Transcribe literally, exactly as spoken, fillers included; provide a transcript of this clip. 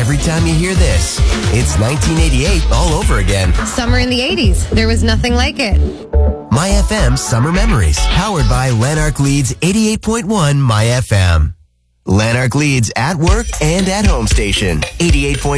every time you hear this. It's nineteen eighty-eight all over again. Summer in the eighties. There was nothing like it. My F M Summer Memories, powered by Lanark Leeds eighty-eight point one My F M. Lanark Leeds at work and at home station, eighty-eight point one